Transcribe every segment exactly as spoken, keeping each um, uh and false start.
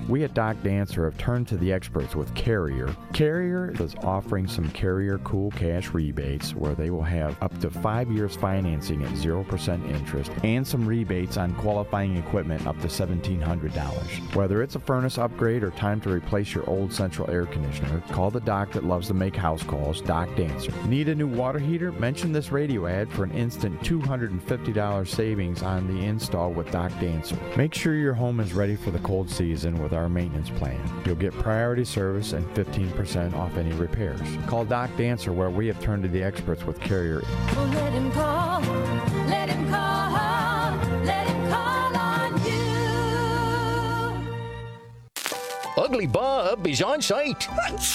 We at Doc Dancer have turned to the experts with Carrier. Carrier is offering some Carrier Cool Cash rebates where they will have up to five years financing at zero percent interest and some rebates on qualifying equipment up to seventeen hundred dollars. Whether it's a furnace upgrade or time to replace your old central air conditioner, call the doc that loves to make house calls, Doc Dancer. Need a new water heater? Mention this radio ad for an instant two hundred fifty dollars savings on the install with Doc Dancer. Make sure your home is ready for the cold season with our maintenance plan. You'll get priority service and fifteen percent off any repairs. Call Doc Dancer where we have turned to the experts with Carrier. Well, let him call, let him call, let him call on you. Ugly Bob is on site.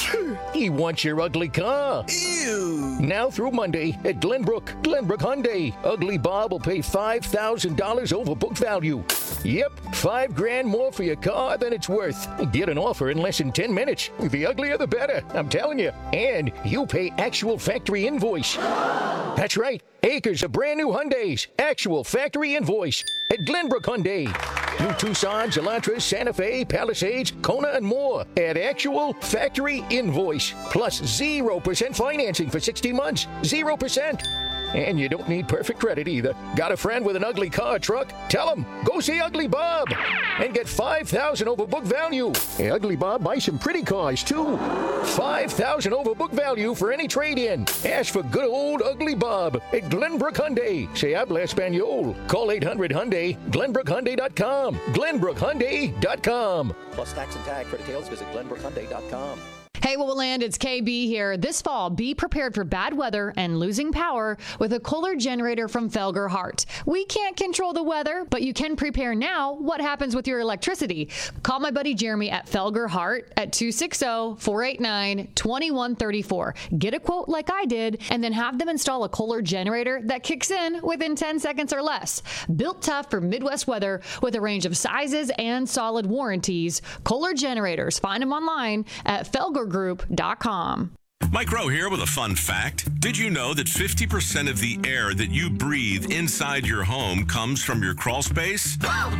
He wants your ugly car. Ew. Now through Monday at Glenbrook, Glenbrook Hyundai. Ugly Bob will pay five thousand dollars over book value. Yep, five grand more for your car than it's worth. Get an offer in less than ten minutes. The uglier the better, I'm telling you. And you pay actual factory invoice. That's right, acres of brand new Hyundais. Actual factory invoice at Glenbrook Hyundai. New Tucsons, Elantras, Santa Fe, Palisades, Kona, and more at actual factory invoice. Plus zero percent financing for sixty months. zero percent. And you don't need perfect credit either. Got a friend with an ugly car or truck? Tell him, go see Ugly Bob and get five thousand dollars over book value. Hey, Ugly Bob buys some pretty cars too. five thousand dollars over book value for any trade-in. Ask for good old Ugly Bob at Glenbrook Hyundai. Se habla Espanol. Call eight hundred Hyundai, glenbrook hyundai dot com. glenbrook hyundai dot com. Plus tax and tag. For details, visit glenbrook hyundai dot com. Hey, what will land? It's K B here. This fall, be prepared for bad weather and losing power with a Kohler generator from Felger Hart. We can't control the weather, but you can prepare now. What happens with your electricity? Call my buddy Jeremy at Felger Hart at two six zero, four eight nine, two one three four. Get a quote like I did, and then have them install a Kohler generator that kicks in within ten seconds or less. Built tough for Midwest weather with a range of sizes and solid warranties. Kohler generators. Find them online at felger group dot com. Mike Rowe here with a fun fact. Did you know that fifty percent of the air that you breathe inside your home comes from your crawl space?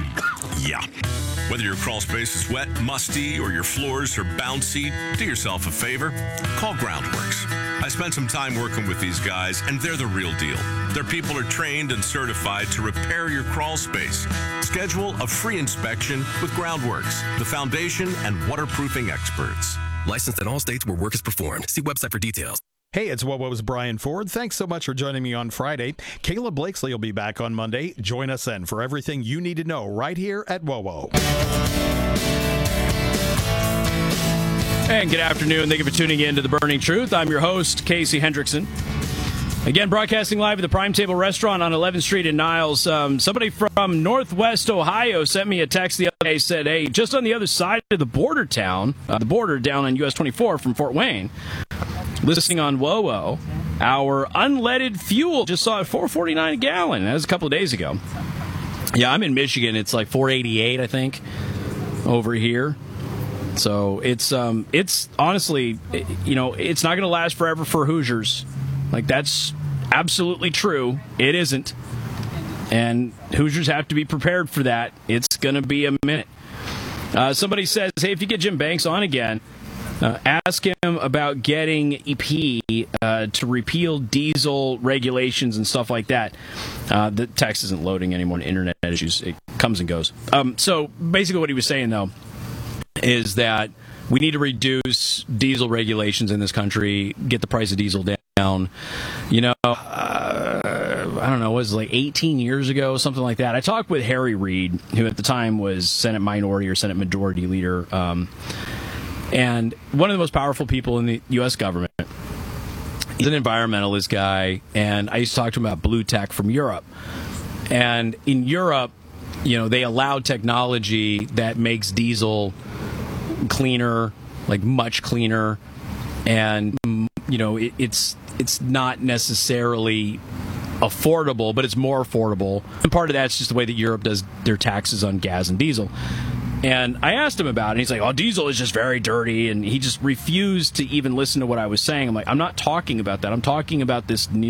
Yeah. Whether your crawl space is wet, musty, or your floors are bouncy, do yourself a favor. Call Groundworks. I spent some time working with these guys, and they're the real deal. Their people are trained and certified to repair your crawl space. Schedule a free inspection with Groundworks, the foundation and waterproofing experts. Licensed in all states where work is performed. See website for details. Hey, it's What Was Brian Ford. Thanks so much for joining me on Friday. Caleb Blakesley will be back on Monday. Join us then for everything you need to know right here at W O W. And good afternoon. Thank you for tuning in to The Burning Truth. I'm your host, Casey Hendrickson. Again, broadcasting live at the Prime Table Restaurant on eleventh Street in Niles. Um, somebody from Northwest Ohio sent me a text the other day, said, hey, just on the other side of the border town, uh, the border down on U S twenty-four from Fort Wayne, listening on W O W, our unleaded fuel just saw it four forty-nine a gallon. That was a couple of days ago. Yeah, I'm in Michigan. It's like four eighty-eight, I think, over here. So it's um, it's honestly, you know, it's not going to last forever for Hoosiers. Like, that's absolutely true. It isn't. And Hoosiers have to be prepared for that. It's going to be a minute. Uh, somebody says, hey, if you get Jim Banks on again, uh, ask him about getting E P uh, to repeal diesel regulations and stuff like that. Uh, the text isn't loading anymore. Internet issues. It comes and goes. Um, so basically what he was saying, though, is that we need to reduce diesel regulations in this country, get the price of diesel down. You know, uh, I don't know, it was like eighteen years ago, something like that. I talked with Harry Reid, who at the time was Senate Minority or Senate Majority Leader, um, and one of the most powerful people in the U S government. He's an environmentalist guy, and I used to talk to him about blue tech from Europe. And in Europe, you know, they allow technology that makes diesel cleaner, like much cleaner, and you know, it, it's it's not necessarily affordable, but it's more affordable. And part of that's just the way that Europe does their taxes on gas and diesel. And I asked him about it, and he's like, oh, diesel is just very dirty, and he just refused to even listen to what I was saying. I'm like, I'm not talking about that. I'm talking about this new